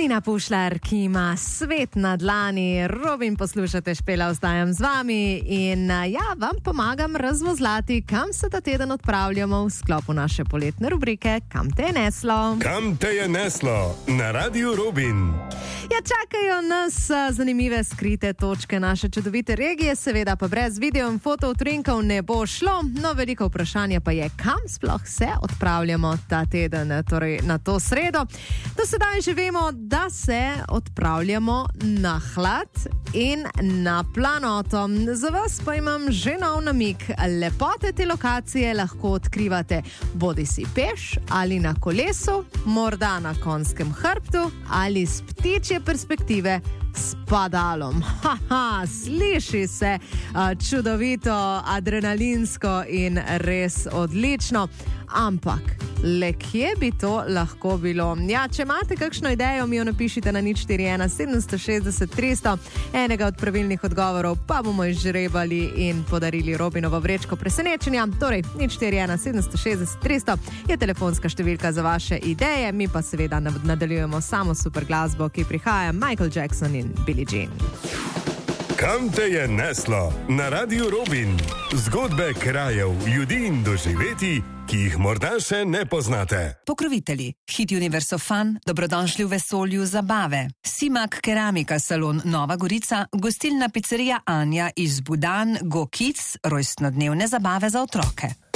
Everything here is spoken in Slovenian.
Nina Pušlar, ki ima svet na dlani. Robin, poslušate Špela, ostajam z vami in vam pomagam razvozlati, kam se ta teden odpravljamo v sklopu naše poletne rubrike Kam te je neslo? Kam te je neslo? Na Radiu Robin. Ja, čakajo nas zanimive skrite točke naše čudovite regije, seveda pa brez video in fotoutrinkov ne bo šlo. No, veliko vprašanje pa je, kam sploh se odpravljamo ta teden, torej na to sredo. Do sedaj že vemo, da se odpravljamo na hlad in na planoto. Za vas pa imam že nov namig. Lepote te lokacije lahko odkrivate bodisi peš ali na kolesu, morda na konjskem hrbtu ali z ptičje perspektive s padalom. Sliši se čudovito, adrenalinsko in res odlično. Ampak, le kje bi to lahko bilo? Ja, če imate kakšno idejo, mi jo napišite na 041 760 300. Enega od pravilnih odgovorov pa bomo izžrebali in podarili Robinovo vrečko presenečenja. Torej, 041 760 300 je telefonska številka za vaše ideje. Mi pa seveda nadaljujemo samo super glasbo, ki prihaja Michael Jackson in Billie Jean. Kam te je neslo? Na Radiu Robin. Zgodbe krajev, ljudi in doživeti, ki jih morda še ne poznate. Pokrovitelji: Hit Universo Fun, dobrodošli v vesolju zabave. Simak Keramika salon Nova Gorica, gostilna pizzerija Anja iz Budan, Go Kids, rojstnodnevne zabave za otroke.